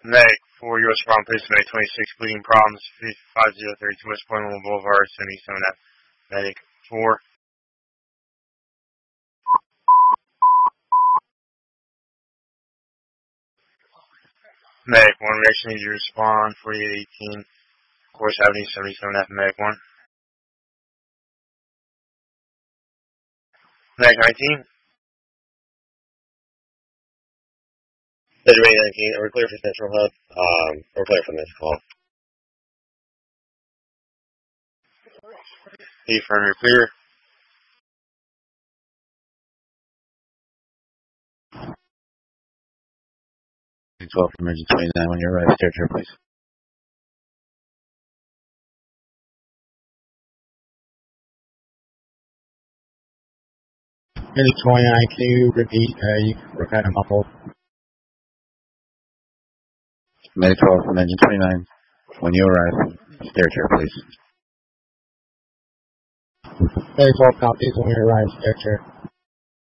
Medic 4 U.S. Spawn, please. Medic 26, bleeding problems, 5032 West Point Boulevard, 77 F. Medic 4. Medic 1, we actually need you to respond, 4818, Course Avenue, 77 F. Medic 1. Medic 19. February 19, we're clear for Central Hub. We're clear from this call. Affirm, you're clear. Twelve emergency 29 when you're ready, stare please. Medic 29, can you repeat? We're kind of muffled. Medic 12 from engine 29. When you arrive, stare please. Medic 12 copies when you arrive, stare